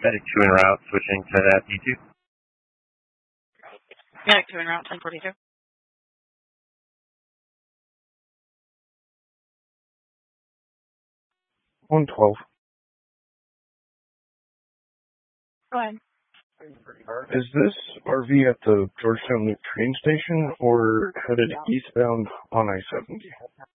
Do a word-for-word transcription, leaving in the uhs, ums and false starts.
Medic two en route, switching to that D two. Medic two en route, ten forty-two. one twelve. Go ahead. Is this R V at the Georgetown Loop train station or headed eastbound on I seventy?